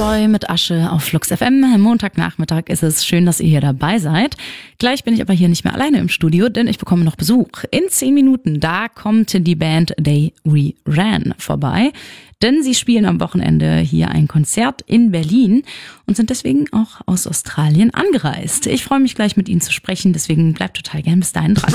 Boy mit Asche auf Flux FM. Montagnachmittag ist es. Schön, dass ihr hier dabei seid. Gleich bin ich aber hier nicht mehr alleine im Studio, denn ich bekomme noch Besuch. In 10 Minuten, da kommt die Band They We Ran vorbei. Denn sie spielen am Wochenende hier ein Konzert in Berlin und sind deswegen auch aus Australien angereist. Ich freue mich gleich mit ihnen zu sprechen, deswegen bleibt total gern bis dahin dran.